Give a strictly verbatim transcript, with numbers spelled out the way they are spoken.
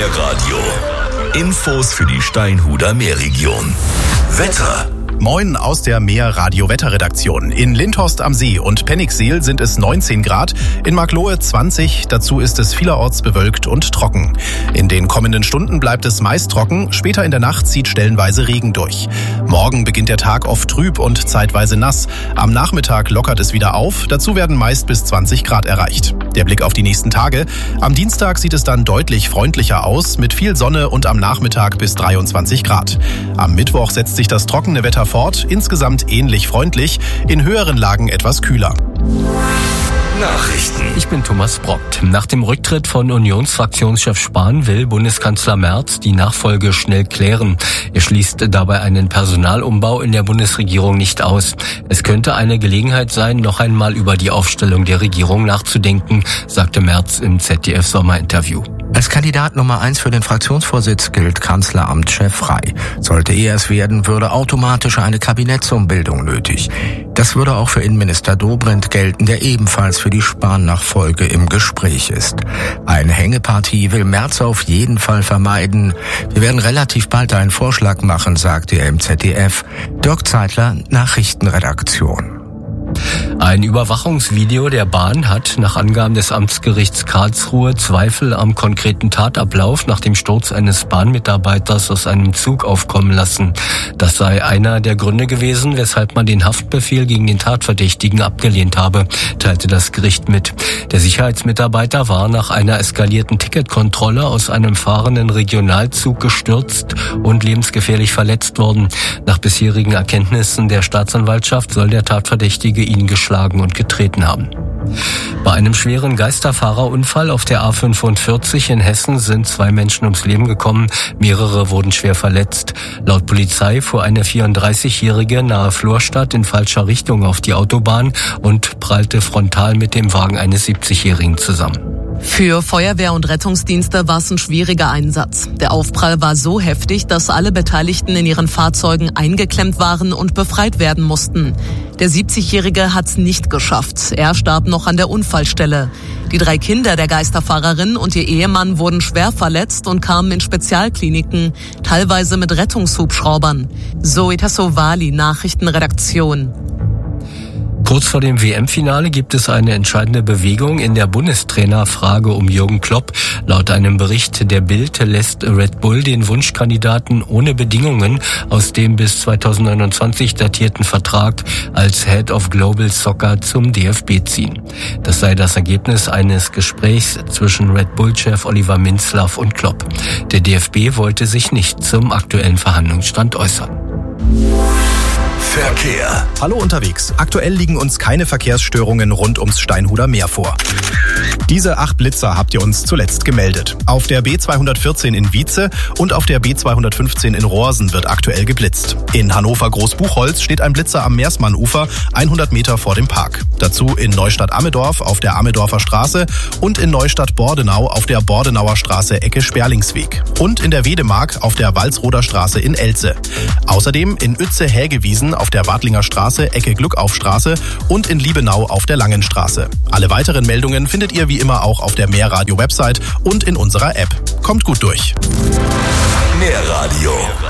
Meerradio. Infos für die Steinhuder Meerregion. Wetter. Moin aus der Meerradio-Wetterredaktion. In Lindhorst am See und Penningseel sind es neunzehn Grad, in Marklohe zwanzig, dazu ist es vielerorts bewölkt und trocken. In den kommenden Stunden bleibt es meist trocken, später in der Nacht zieht stellenweise Regen durch. Morgen beginnt der Tag oft trüb und zeitweise nass. Am Nachmittag lockert es wieder auf, dazu werden meist bis zwanzig Grad erreicht. Der Blick auf die nächsten Tage. Am Dienstag sieht es dann deutlich freundlicher aus, mit viel Sonne und am Nachmittag bis dreiundzwanzig Grad. Am Mittwoch setzt sich das trockene Wetter fort, insgesamt ähnlich freundlich, in höheren Lagen etwas kühler. Nachrichten. Ich bin Thomas Brockt. Nach dem Rücktritt von Unionsfraktionschef Spahn will Bundeskanzler Merz die Nachfolge schnell klären. Er schließt dabei einen Personalumbau in der Bundesregierung nicht aus. Es könnte eine Gelegenheit sein, noch einmal über die Aufstellung der Regierung nachzudenken, sagte Merz im Z D F-Sommerinterview. Als Kandidat Nummer eins für den Fraktionsvorsitz gilt Kanzleramtschef Frey. Sollte er es werden, würde automatisch eine Kabinettsumbildung nötig. Das würde auch für Innenminister Dobrindt gelten, der ebenfalls für die Spahn-Nachfolge im Gespräch ist. Eine Hängepartie will Merz auf jeden Fall vermeiden. Wir werden relativ bald einen Vorschlag machen, sagte er im Z D F. Dirk Zeitler, Nachrichtenredaktion. Ein Überwachungsvideo der Bahn hat nach Angaben des Amtsgerichts Karlsruhe Zweifel am konkreten Tatablauf nach dem Sturz eines Bahnmitarbeiters aus einem Zug aufkommen lassen. Das sei einer der Gründe gewesen, weshalb man den Haftbefehl gegen den Tatverdächtigen abgelehnt habe, teilte das Gericht mit. Der Sicherheitsmitarbeiter war nach einer eskalierten Ticketkontrolle aus einem fahrenden Regionalzug gestürzt und lebensgefährlich verletzt worden. Nach bisherigen Erkenntnissen der Staatsanwaltschaft soll der Tatverdächtige ihn geschlagen und getreten haben. Bei einem schweren Geisterfahrerunfall auf der A fünfundvierzig in Hessen sind zwei Menschen ums Leben gekommen, mehrere wurden schwer verletzt. Laut Polizei fuhr eine vierunddreißigjährige nahe Florstadt in falscher Richtung auf die Autobahn und prallte frontal mit dem Wagen eines siebzigjährigen zusammen. Für Feuerwehr und Rettungsdienste war es ein schwieriger Einsatz. Der Aufprall war so heftig, dass alle Beteiligten in ihren Fahrzeugen eingeklemmt waren und befreit werden mussten. Der siebzigjährige hat's nicht geschafft. Er starb noch an der Unfallstelle. Die drei Kinder der Geisterfahrerin und ihr Ehemann wurden schwer verletzt und kamen in Spezialkliniken, teilweise mit Rettungshubschraubern. Zoe Tassovali, Nachrichtenredaktion. Kurz vor dem W M-Finale gibt es eine entscheidende Bewegung in der Bundestrainerfrage um Jürgen Klopp. Laut einem Bericht der Bild lässt Red Bull den Wunschkandidaten ohne Bedingungen aus dem bis zweitausendneunundzwanzig datierten Vertrag als Head of Global Soccer zum D F B ziehen. Das sei das Ergebnis eines Gesprächs zwischen Red Bull-Chef Oliver Minzlaff und Klopp. Der D F B wollte sich nicht zum aktuellen Verhandlungsstand äußern. Verkehr. Hallo unterwegs. Aktuell liegen uns keine Verkehrsstörungen rund ums Steinhuder Meer vor. Diese acht Blitzer habt ihr uns zuletzt gemeldet. Auf der B zweihundertvierzehn in Wietze und auf der B zweihundertfünfzehn in Rohrsen wird aktuell geblitzt. In Hannover Großbuchholz steht ein Blitzer am Meersmannufer, hundert Meter vor dem Park. Dazu in Neustadt-Ammedorf auf der Ammedorfer Straße und in Neustadt-Bordenau auf der Bordenauer Straße Ecke Sperlingsweg. Und in der Wedemark auf der Walsroder Straße in Elze. Außerdem in Uetze-Hägewiesen auf der Wadlinger Straße Ecke Glückaufstraße und in Liebenau auf der Langenstraße. Alle weiteren Meldungen findet ihr wie immer auch auf der Meerradio-Website und in unserer App. Kommt gut durch. Meerradio.